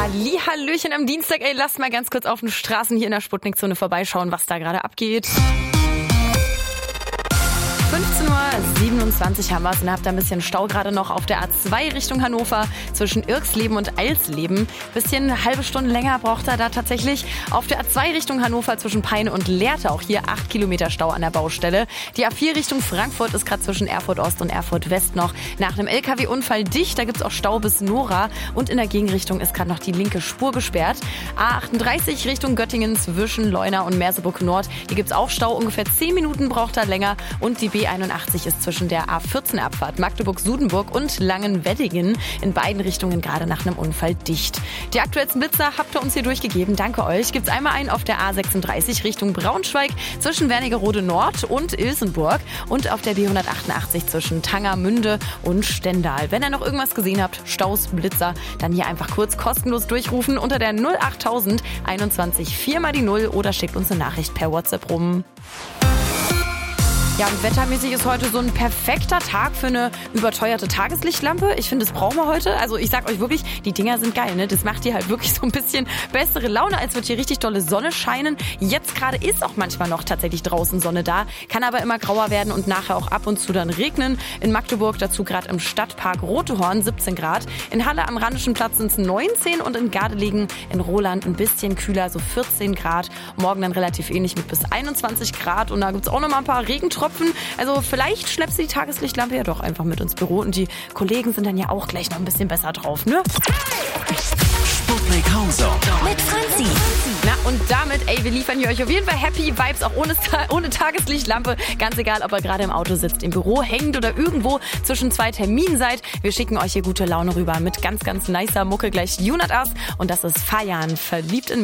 Hallihallöchen am Dienstag. Ey, lasst mal ganz kurz auf den Straßen hier in der Sputnik-Zone vorbeischauen, was da gerade abgeht. 15:27 Uhr haben wir es und habt da ein bisschen Stau gerade noch auf der A2 Richtung Hannover zwischen Irksleben und Eilsleben. Bisschen eine halbe Stunde länger braucht er da tatsächlich. Auf der A2 Richtung Hannover zwischen Peine und Lehrte auch hier 8 Kilometer Stau an der Baustelle. Die A4 Richtung Frankfurt ist gerade zwischen Erfurt Ost und Erfurt West noch nach einem LKW-Unfall dicht. Da gibt's auch Stau bis Nora und in der Gegenrichtung ist gerade noch die linke Spur gesperrt. A38 Richtung Göttingen zwischen Leuna und Merseburg Nord. Hier gibt's auch Stau. Ungefähr 10 Minuten braucht er länger und die B81 ist zwischen der A14-Abfahrt Magdeburg-Sudenburg und Langenweddingen in beiden Richtungen gerade nach einem Unfall dicht. Die aktuellsten Blitzer habt ihr uns hier durchgegeben. Danke euch. Gibt's einmal einen auf der A36 Richtung Braunschweig zwischen Wernigerode Nord und Ilsenburg und auf der B188 zwischen Tangermünde und Stendal. Wenn ihr noch irgendwas gesehen habt, Staus, Blitzer, dann hier einfach kurz kostenlos durchrufen unter der 08000 21 4 mal die 0 oder schickt uns eine Nachricht per WhatsApp rum. Ja, und wettermäßig ist heute so ein perfekter Tag für eine überteuerte Tageslichtlampe. Ich finde, das brauchen wir heute. Also ich sag euch wirklich, die Dinger sind geil, ne? Das macht hier halt wirklich so ein bisschen bessere Laune, als wird hier richtig tolle Sonne scheinen. Jetzt gerade ist auch manchmal noch tatsächlich draußen Sonne da, kann aber immer grauer werden und nachher auch ab und zu dann regnen. In Magdeburg dazu gerade im Stadtpark Rotehorn 17 Grad. In Halle am Rheinischen Platz sind es 19 und in Gardelegen in Roland ein bisschen kühler, so 14 Grad. Morgen dann relativ ähnlich mit bis 21 Grad und da gibt's auch noch mal ein paar Regentropfen. Also vielleicht schleppst du die Tageslichtlampe ja doch einfach mit ins Büro und die Kollegen sind dann ja auch gleich noch ein bisschen besser drauf, ne? Sputnik Countdown mit Franzi. Na und damit, ey, wir liefern hier euch auf jeden Fall Happy Vibes, auch ohne Tageslichtlampe. Ganz egal, ob ihr gerade im Auto sitzt, im Büro hängt oder irgendwo zwischen 2 Terminen seid. Wir schicken euch hier gute Laune rüber mit ganz, ganz nicer Mucke. Gleich Junat As und das ist Feiern, verliebt in mich.